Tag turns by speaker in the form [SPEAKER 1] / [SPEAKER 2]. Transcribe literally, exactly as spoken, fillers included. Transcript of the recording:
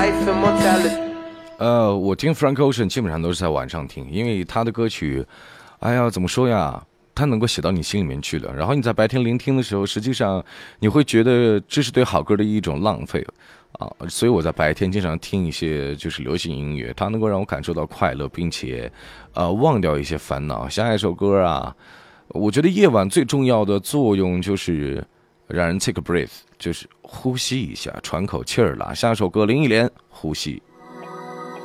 [SPEAKER 1] 呃，我听 Frank Ocean 基本上都是在晚上听，因为他的歌曲，哎呀，怎么说呀？他能够写到你心里面去了。然后你在白天聆听的时候，实际上你会觉得这是对好歌的一种浪费啊。所以我在白天经常听一些就是流行音乐，它能够让我感受到快乐，并且呃忘掉一些烦恼。下一首歌啊，我觉得夜晚最重要的作用就是让人 take a breath， 就是呼吸一下，喘口气儿啦。下一首歌林忆莲，呼吸。